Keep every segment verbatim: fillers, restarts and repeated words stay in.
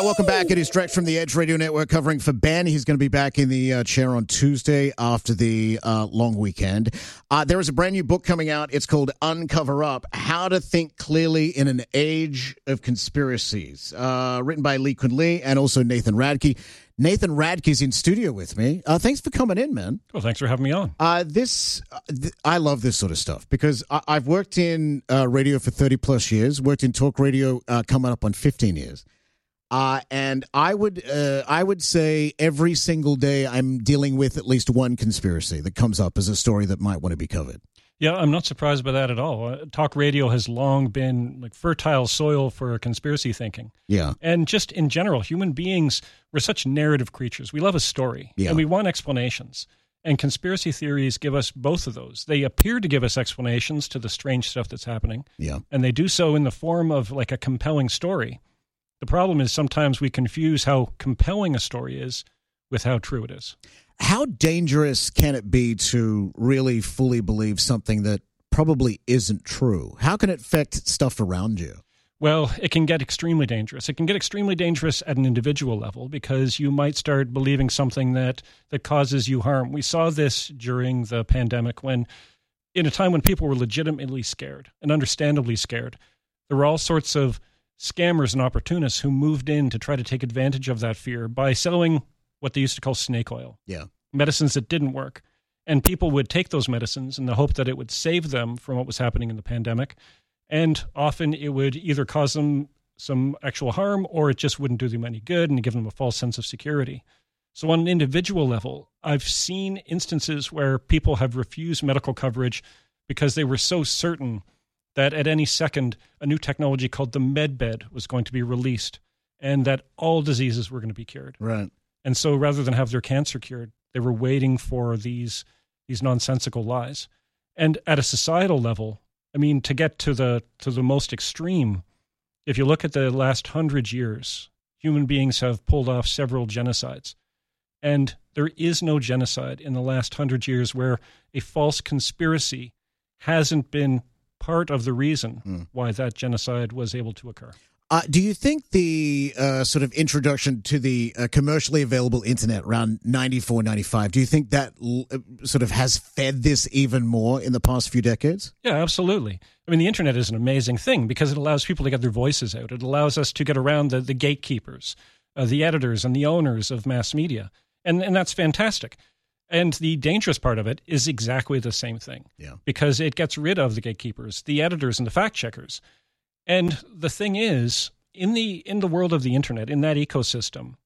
welcome back. It is direct from the Edge Radio Network covering for Ben. He's going to be back in the uh, chair on Tuesday after the uh, long weekend. Uh, there is a brand new book coming out. It's called Uncover Up, How to Think Clearly in an Age of Conspiracies, uh, written by Lee Kun Lee and also Nathan Radke. Nathan Radke's in studio with me. Uh, thanks for coming in, man. Well, thanks for having me on. Uh, this, uh, th- I love this sort of stuff because I- I've worked in uh, radio for thirty plus years, worked in talk radio uh, coming up on fifteen years. Uh, and I would uh, I would say every single day I'm dealing with at least one conspiracy that comes up as a story that might want to be covered. Yeah, I'm not surprised by that at all. Uh, talk radio has long been like fertile soil for conspiracy thinking. Yeah. And just in general, human beings, we're such narrative creatures. We love a story, yeah. and we want explanations. And conspiracy theories give us both of those. They appear to give us explanations to the strange stuff that's happening. Yeah. And they do so in the form of like a compelling story. The problem is sometimes we confuse how compelling a story is with how true it is. How dangerous can it be to really fully believe something that probably isn't true? How can it affect stuff around you? Well, it can get extremely dangerous. It can get extremely dangerous at an individual level because you might start believing something that, that causes you harm. We saw this during the pandemic when, in a time when people were legitimately scared and understandably scared, there were all sorts of scammers and opportunists who moved in to try to take advantage of that fear by selling what they used to call snake oil. Yeah. Medicines that didn't work. And people would take those medicines in the hope that it would save them from what was happening in the pandemic. And often it would either cause them some actual harm or it just wouldn't do them any good and give them a false sense of security. So on an individual level, I've seen instances where people have refused medical coverage because they were so certain that at any second a new technology called the MedBed was going to be released and that all diseases were going to be cured. Right. And so rather than have their cancer cured, they were waiting for these these nonsensical lies. And at a societal level, I mean, to get to the to the most extreme, if you look at the last hundred years, human beings have pulled off several genocides. And there is no genocide in the last hundred years where a false conspiracy hasn't been part of the reason mm. why that genocide was able to occur. Uh, do you think the uh, sort of introduction to the uh, commercially available internet around ninety-four, ninety-five, do you think that l- sort of has fed this even more in the past few decades? Yeah, absolutely. I mean, the internet is an amazing thing because it allows people to get their voices out. It allows us to get around the, the gatekeepers, uh, the editors and the owners of mass media. And, and that's fantastic. And the dangerous part of it is exactly the same thing. Yeah. Because it gets rid of the gatekeepers, the editors and the fact checkers. And the thing is, in the in the world of the internet, in that ecosystem,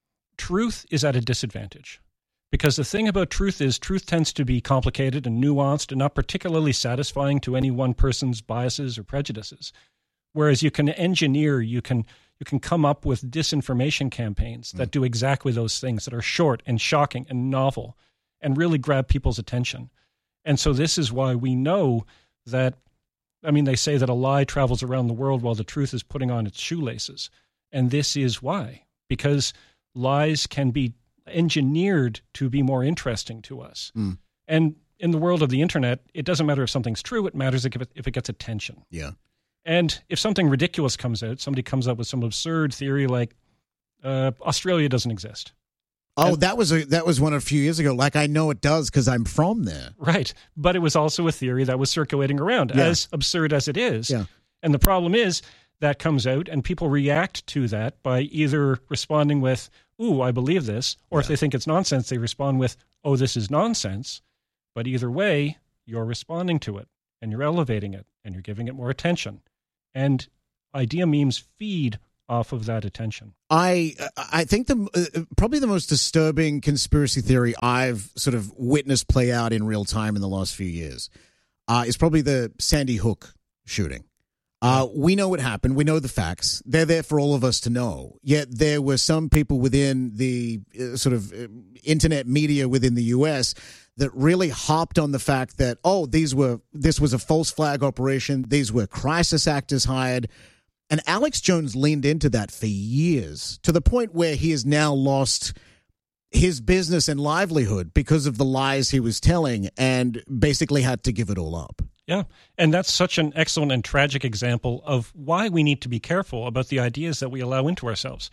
truth is at a disadvantage. Because the thing about truth is truth tends to be complicated and nuanced and not particularly satisfying to any one person's biases or prejudices. Whereas you can engineer, you can you can come up with disinformation campaigns that mm. do exactly those things, that are short and shocking and novel and really grab people's attention. And so this is why we know that, I mean, they say that a lie travels around the world while the truth is putting on its shoelaces. And this is why, because lies can be engineered to be more interesting to us. Mm. And in the world of the internet, it doesn't matter if something's true, it matters if it, if it gets attention. Yeah. And if something ridiculous comes out, somebody comes up with some absurd theory like uh, Australia doesn't exist. Oh, and, that was a that was one a few years ago. Like, I know it does because I'm from there. Right. But it was also a theory that was circulating around, yeah. as absurd as it is. Yeah. And the problem is that comes out and people react to that by either responding with, ooh, I believe this, or yeah. if they think it's nonsense, they respond with, oh, this is nonsense. But either way, you're responding to it and you're elevating it and you're giving it more attention. And idea memes feed off of that attention. I I think the uh, probably the most disturbing conspiracy theory I've sort of witnessed play out in real time in the last few years uh, is probably the Sandy Hook shooting. Uh, we know what happened. We know the facts. They're there for all of us to know. Yet there were some people within the uh, sort of uh, internet media within the U S that really harped on the fact that, oh, these were this was a false flag operation. These were crisis actors hired. And Alex Jones leaned into that for years, to the point where he has now lost his business and livelihood because of the lies he was telling and basically had to give it all up. Yeah, and that's such an excellent and tragic example of why we need to be careful about the ideas that we allow into ourselves.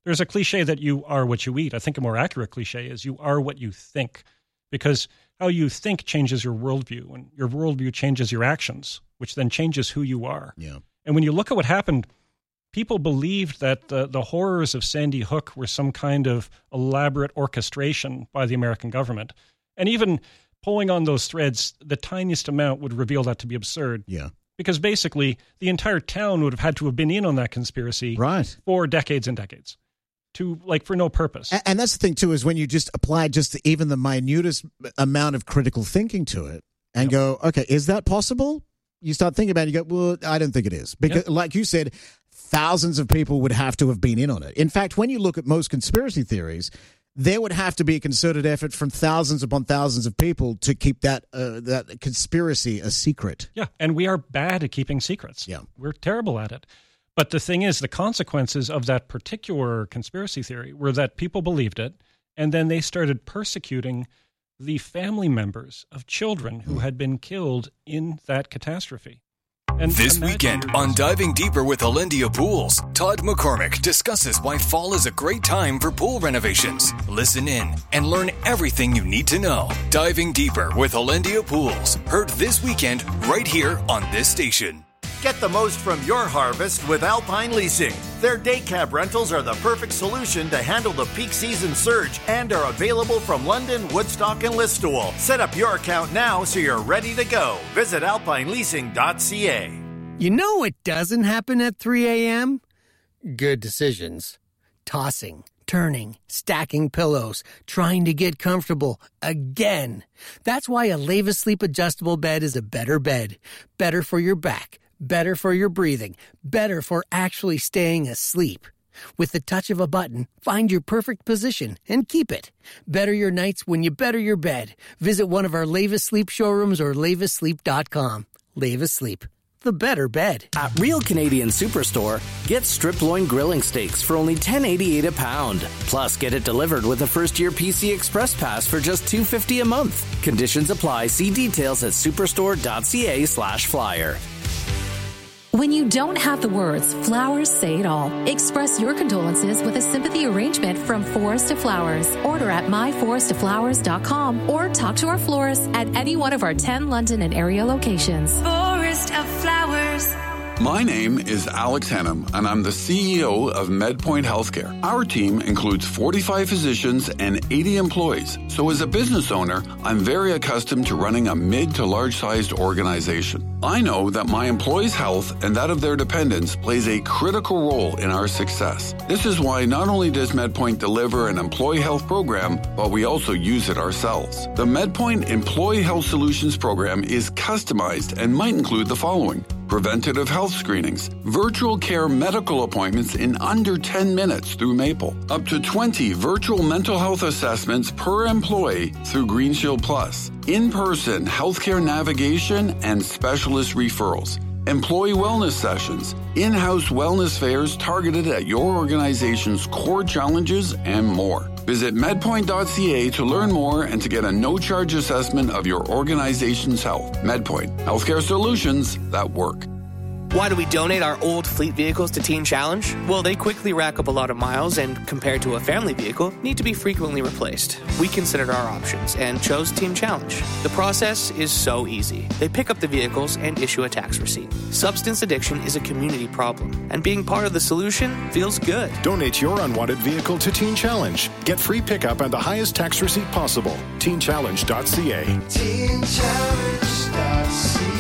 There's a cliche that you are what you eat. I think a more accurate cliche is you are what you think, because how you think changes your worldview, and your worldview changes your actions, which then changes who you are. Yeah. And when you look at what happened, people believed that the, the horrors of Sandy Hook were some kind of elaborate orchestration by the American government. And even pulling on those threads, the tiniest amount would reveal that to be absurd. Yeah. Because basically, the entire town would have had to have been in on that conspiracy right. for decades and decades. To like for no purpose. And, and that's the thing too, is when you just apply just even the minutest amount of critical thinking to it and yep. go, okay, is that possible? You start thinking about it, you go, well, I don't think it is. Because yep. like you said, thousands of people would have to have been in on it. In fact, when you look at most conspiracy theories, there would have to be a concerted effort from thousands upon thousands of people to keep that uh, that conspiracy a secret. Yeah, and we are bad at keeping secrets. Yeah. We're terrible at it. But the thing is, the consequences of that particular conspiracy theory were that people believed it, and then they started persecuting the family members of children who had been killed in that catastrophe. And this weekend on Diving Deeper with Olympia Pools, Todd McCormick discusses why fall is a great time for pool renovations. Listen in and learn everything you need to know. Diving Deeper with Olympia Pools, heard this weekend right here on this station. Get the most from your harvest with Alpine Leasing. Their day cab rentals are the perfect solution to handle the peak season surge and are available from London, Woodstock, and Listowel. Set up your account now so you're ready to go. Visit alpine leasing dot c a. You know what doesn't happen at three a.m.? Good decisions. Tossing, turning, stacking pillows, trying to get comfortable again. That's why a Leva Sleep adjustable bed is a better bed. Better for your back. Better for your breathing, better for actually staying asleep. With the touch of a button, find your perfect position and keep it. Better your nights when you better your bed. Visit one of our Leva Sleep showrooms or leva sleep dot com. Leva Sleep, the better bed. At Real Canadian Superstore, get strip loin grilling steaks for only ten eighty-eight a pound. Plus, get it delivered with a first-year P C Express Pass for just two fifty a month. Conditions apply. See details at superstore dot c a slash flyer. When you don't have the words, flowers say it all. Express your condolences with a sympathy arrangement from Forest to Flowers. Order at my forest to flowers dot com or talk to our florist at any one of our ten London and area locations. Forest of Flowers. My name is Alex Hennum, and I'm the C E O of MedPoint Healthcare. Our team includes forty-five physicians and eighty employees. So as a business owner, I'm very accustomed to running a mid to large-sized organization. I know that my employees' health and that of their dependents plays a critical role in our success. This is why not only does MedPoint deliver an employee health program, but we also use it ourselves. The MedPoint Employee Health Solutions program is customized and might include the following: preventative health screenings, virtual care medical appointments in under ten minutes through Maple, up to twenty virtual mental health assessments per employee through Green Shield Plus, in-person healthcare navigation and specialist referrals, employee wellness sessions, in-house wellness fairs targeted at your organization's core challenges, and more. Visit medpoint dot c a to learn more and to get a no-charge assessment of your organization's health. MedPoint, healthcare solutions that work. Why do we donate our old fleet vehicles to Teen Challenge? Well, they quickly rack up a lot of miles and, compared to a family vehicle, need to be frequently replaced. We considered our options and chose Teen Challenge. The process is so easy. They pick up the vehicles and issue a tax receipt. Substance addiction is a community problem, and being part of the solution feels good. Donate your unwanted vehicle to Teen Challenge. Get free pickup and the highest tax receipt possible. teen challenge dot c a. teen challenge dot c a.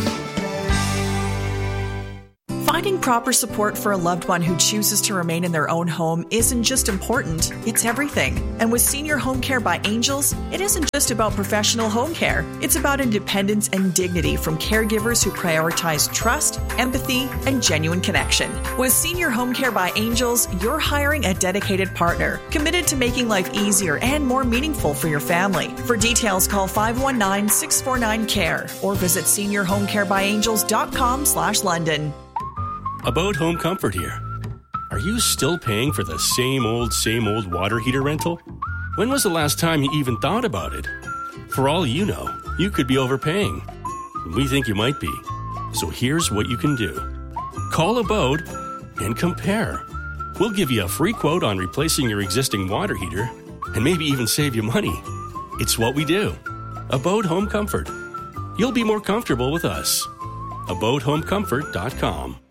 Finding proper support for a loved one who chooses to remain in their own home isn't just important, it's everything. And with Senior Home Care by Angels, it isn't just about professional home care. It's about independence and dignity from caregivers who prioritize trust, empathy, and genuine connection. With Senior Home Care by Angels, you're hiring a dedicated partner, committed to making life easier and more meaningful for your family. For details, call five one nine, six four nine, C A R E or visit senior home care by angels dot com slash London. About Home Comfort here. Are you still paying for the same old, same old water heater rental? When was the last time you even thought about it? For all you know, you could be overpaying. We think you might be. So here's what you can do. Call About and compare. We'll give you a free quote on replacing your existing water heater and maybe even save you money. It's what we do. Abode Home Comfort. You'll be more comfortable with us. abode home comfort dot com.